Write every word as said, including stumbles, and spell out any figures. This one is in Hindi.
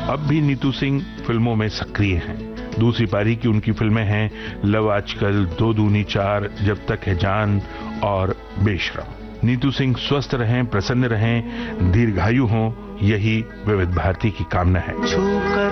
अब भी नीतू सिंह फिल्मों में सक्रिय हैं। दूसरी पारी की उनकी फिल्में हैं लव आजकल, दो दूनी चार, जब तक है जान और बेशरम। नीतू सिंह स्वस्थ रहें, प्रसन्न रहें, दीर्घायु हों, यही विविध भारती की कामना है।